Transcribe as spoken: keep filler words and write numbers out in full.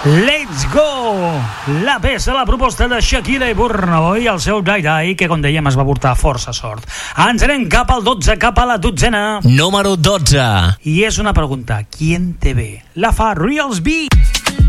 Let's Go, la peça, la proposta de Shakira i Burna Boy, el seu Die Die, que com dèiem es va portar força sort. Ens anem cap al dotze, cap a la dotzena. Número dotze. I és una pregunta, ¿quién te ve? La fa Reals B.